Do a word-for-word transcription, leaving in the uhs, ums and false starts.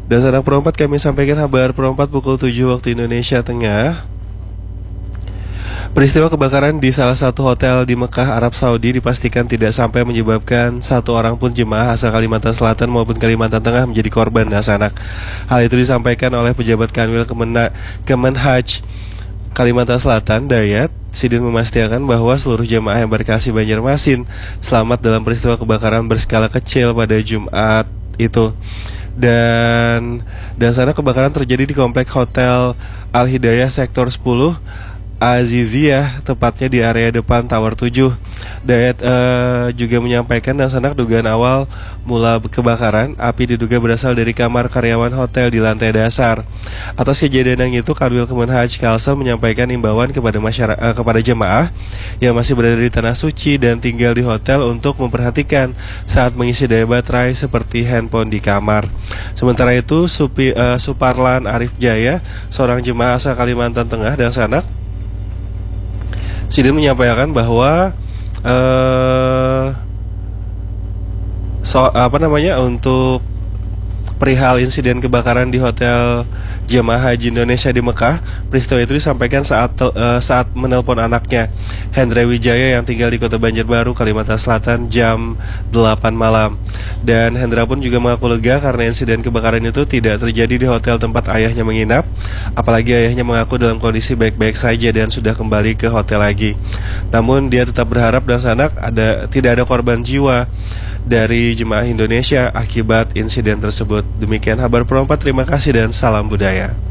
Dan sanak Pro empat kami sampaikan kabar Pro empat pukul tujuh waktu Indonesia Tengah. Peristiwa kebakaran di salah satu hotel di Mekah, Arab Saudi dipastikan tidak sampai menyebabkan satu orang pun jemaah asal Kalimantan Selatan maupun Kalimantan Tengah menjadi korban dan sanak. Hal itu disampaikan oleh pejabat Kanwil Kemenha, Kemenhaj Kalimantan Selatan, Dayat Sidin, memastikan bahwa seluruh jemaah embarkasi Banjarmasin selamat dalam peristiwa kebakaran berskala kecil pada Jumat itu. Dan dan sana kebakaran terjadi di komplek Hotel Al Hidayah Sektor sepuluh Aziziyah, tepatnya di area depan Tower tujuh. Dayat uh, juga menyampaikan dan sanak dugaan awal mula kebakaran api diduga berasal dari kamar karyawan hotel di lantai dasar. Atas kejadian yang itu, Kanwil Kemenhaj Kalsel menyampaikan imbauan kepada masyarakat uh, kepada jemaah yang masih berada di tanah suci dan tinggal di hotel untuk memperhatikan saat mengisi daya baterai seperti handphone di kamar. Sementara itu, Supi, uh, Suparlan Arif Jaya, seorang jemaah asal Kalimantan Tengah dan sanak, Sidin menyampaikan bahwa uh, so, apa namanya untuk perihal insiden kebakaran di hotel Jemaah Haji Indonesia di Mekah, peristiwa itu disampaikan saat uh, saat menelpon anaknya Hendra Wijaya yang tinggal di Kota Banjarbaru, Kalimantan Selatan jam delapan malam. Dan Hendra pun juga mengaku lega karena insiden kebakaran itu tidak terjadi di hotel tempat ayahnya menginap. Apalagi ayahnya mengaku dalam kondisi baik-baik saja dan sudah kembali ke hotel lagi. Namun dia tetap berharap dan sanak ada tidak ada korban jiwa dari jemaah Indonesia akibat insiden tersebut. Demikian kabar Pro empat, terima kasih dan salam budaya.